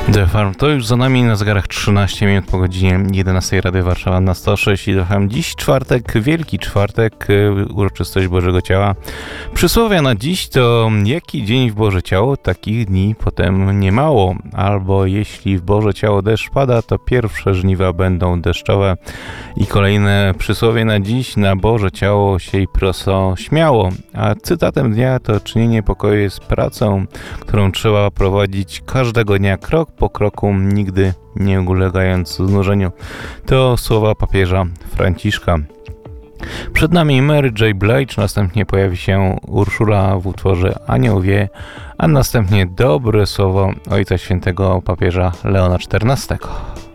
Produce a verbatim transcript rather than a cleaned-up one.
The Farm to już za nami, na zegarach trzynaście minut po godzinie jedenastej. Rady Warszawa na sto sześć i F M. Dziś czwartek, Wielki Czwartek, uroczystość Bożego Ciała. Przysłowia na dziś to: jaki dzień w Boże Ciało, takich dni potem nie mało. Albo jeśli w Boże Ciało deszcz pada, to pierwsze żniwa będą deszczowe. I kolejne przysłowie na dziś: na Boże Ciało siej proso śmiało. A cytatem dnia to: czynienie pokoju jest pracą, którą trzeba prowadzić każdego dnia, krok po kroku, nigdy nie ulegając znużeniu. To słowa papieża Franciszka. Przed nami Mary J. Blige, następnie pojawi się Urszula w utworze Anioł wie, a następnie dobre słowo Ojca Świętego papieża Leona czternastego.